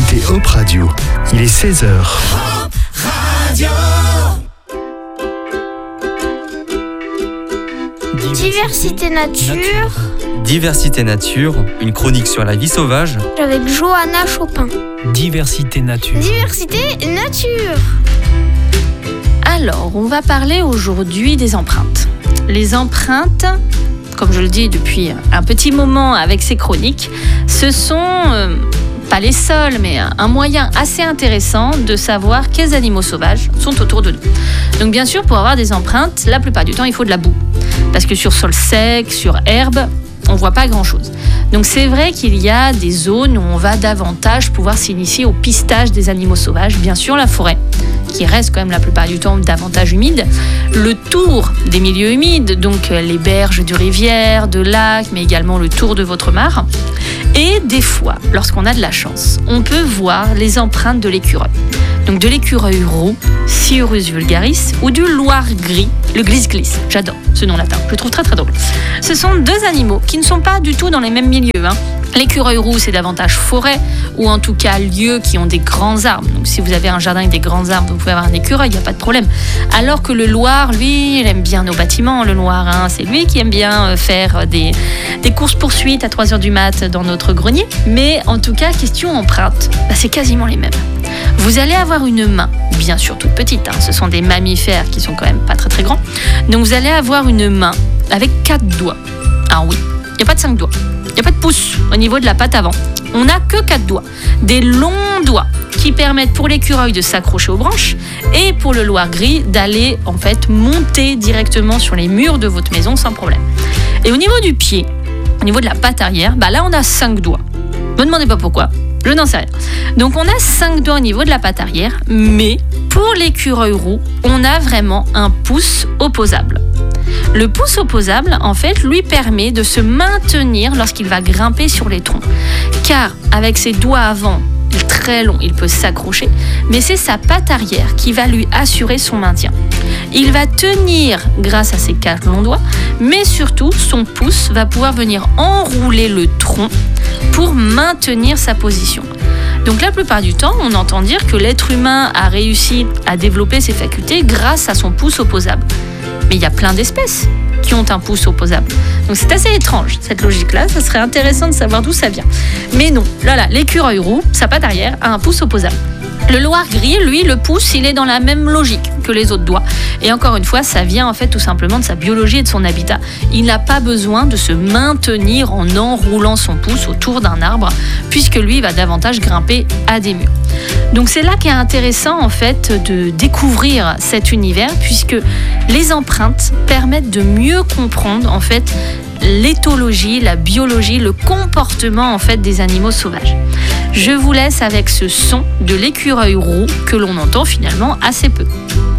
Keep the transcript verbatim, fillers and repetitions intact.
écoutez Hop Radio. Il est seize heures. Hop Radio. Diversité nature. Diversité nature, une chronique sur la vie sauvage. Avec Johanna Chopin. Diversité nature. Diversité nature. Alors, on va parler aujourd'hui des empreintes. Les empreintes, comme je le dis depuis un petit moment avec ces chroniques, ce sont, euh, pas les seuls, mais un moyen assez intéressant de savoir quels animaux sauvages sont autour de nous. Donc bien sûr, pour avoir des empreintes, la plupart du temps, il faut de la boue. Parce que sur sol sec, sur herbe, on ne voit pas grand-chose. Donc c'est vrai qu'il y a des zones où on va davantage pouvoir s'initier au pistage des animaux sauvages. Bien sûr, la forêt, qui reste quand même la plupart du temps davantage humide. Le tour des milieux humides, donc les berges de rivières, de lacs, mais également le tour de votre mare. Et des fois, lorsqu'on a de la chance, on peut voir les empreintes de l'écureuil. Donc de l'écureuil roux, Sciurus vulgaris, ou du loir gris, le glisse-glisse. J'adore ce nom latin, je le trouve très très drôle. Ce sont deux animaux qui ne sont pas du tout dans les mêmes milieux. Hein. L'écureuil roux, c'est davantage forêt, ou en tout cas lieux qui ont des grands arbres. Donc si vous avez un jardin avec des grands arbres, vous pouvez avoir un écureuil, il n'y a pas de problème. Alors que le loir, lui, il aime bien nos bâtiments, le loir. Hein. C'est lui qui aime bien faire des, des courses-poursuites à trois heures du mat dans notre grenier. Mais en tout cas, question empreinte, bah, c'est quasiment les mêmes. Vous allez avoir une main, bien sûr toute petite, hein. Ce sont des mammifères qui sont quand même pas très très grands. Donc vous allez avoir une main avec quatre doigts. Ah oui, il n'y a pas de cinq doigts. Il n'y a pas de pouce au niveau de la patte avant. On n'a que quatre doigts. Des longs doigts qui permettent pour l'écureuil de s'accrocher aux branches et pour le loir gris d'aller en fait monter directement sur les murs de votre maison sans problème. Et au niveau du pied, au niveau de la patte arrière, bah là on a cinq doigts. Ne me demandez pas pourquoi, je n'en sais rien. Donc on a cinq doigts au niveau de la patte arrière, mais pour l'écureuil roux, on a vraiment un pouce opposable. Le pouce opposable, en fait, lui permet de se maintenir lorsqu'il va grimper sur les troncs. Car avec ses doigts avant, très longs, il peut s'accrocher, mais c'est sa patte arrière qui va lui assurer son maintien. Il va tenir grâce à ses quatre longs doigts, mais surtout, son pouce va pouvoir venir enrouler le tronc pour maintenir sa position. Donc la plupart du temps, on entend dire que l'être humain a réussi à développer ses facultés grâce à son pouce opposable. Mais il y a plein d'espèces qui ont un pouce opposable. Donc c'est assez étrange, cette logique-là. Ça serait intéressant de savoir d'où ça vient. Mais non, là, là, l'écureuil roux, sa patte arrière, a un pouce opposable. Le loir gris, lui, le pouce, il est dans la même logique que les autres doigts. Et encore une fois, ça vient en fait tout simplement de sa biologie et de son habitat. Il n'a pas besoin de se maintenir en enroulant son pouce autour d'un arbre, puisque lui va davantage grimper à des murs. Donc c'est là qu'est intéressant en fait de découvrir cet univers, puisque les empreintes permettent de mieux comprendre en fait l'éthologie, la biologie, le comportement en fait des animaux sauvages. Je vous laisse avec ce son de l'écureuil roux que l'on entend finalement assez peu.